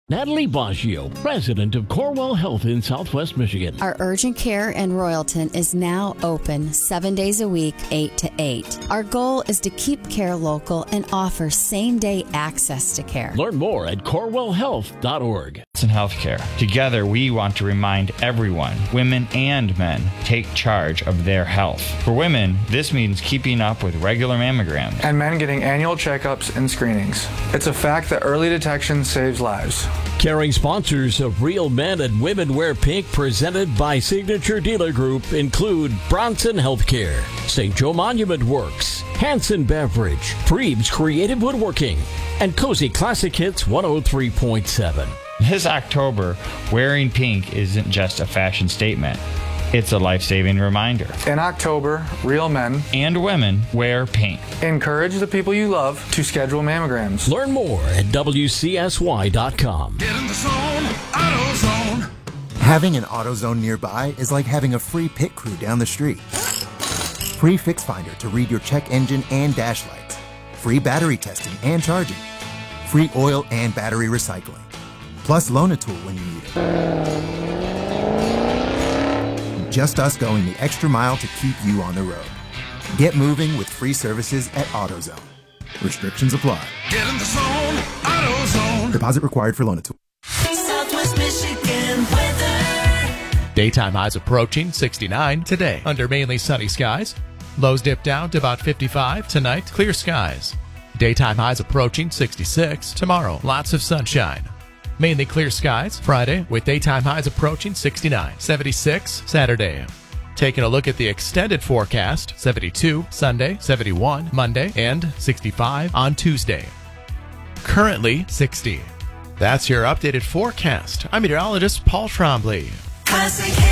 Natalie Baggio, president of Corewell Health in Southwest Michigan. Our urgent care in Royalton is now open 7 days a week, 8 to 8. Our goal is to keep care local and offer same-day access to care. Learn more at corewellhealth.org. In healthcare. Together, we want to remind everyone, women and men, take charge of their health. For women, this means keeping up with regular mammograms. And men getting annual checkups and screenings. It's a fact that early detection saves lives. Caring sponsors of Real Men and Women Wear Pink, presented by Signature Dealer Group, include Bronson Healthcare, St. Joe Monument Works, Hanson Beverage, Freeb's Creative Woodworking, and Cozy Classic Hits 103.7. This October, wearing pink isn't just a fashion statement. It's a life-saving reminder. In October, real men and women wear pink. Encourage the people you love to schedule mammograms. Learn more at WCSY.com. Get in the zone, AutoZone. Having an AutoZone nearby is like having a free pit crew down the street. Free Fix Finder to read your check engine and dash lights. Free battery testing and charging. Free oil and battery recycling. Plus Loan-A-Tool when you need it. Just us going the extra mile to keep you on the road. Get moving with free services at AutoZone. Restrictions apply. Get in the zone, AutoZone. Deposit required for Loan-A-Tool. Southwest Michigan weather. Daytime highs approaching 69 today under mainly sunny skies. Lows dip down to about 55 tonight. Clear skies. Daytime highs approaching 66 tomorrow. Lots of sunshine. Mainly clear skies Friday with daytime highs approaching 69. 76 Saturday. Taking a look at the extended forecast, 72 Sunday, 71 Monday, and 65 on Tuesday. Currently 60. That's your updated forecast. I'm meteorologist Paul Trombley. Classic